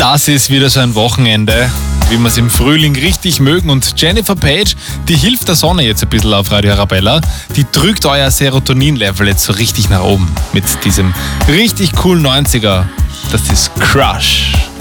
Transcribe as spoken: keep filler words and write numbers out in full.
Das ist wieder so ein Wochenende, wie wir es im Frühling richtig mögen. Und Jennifer Page, die hilft der Sonne jetzt ein bisschen auf Radio Arabella. Die drückt euer Serotonin-Level jetzt so richtig nach oben mit diesem richtig coolen neunziger. Das ist Crush.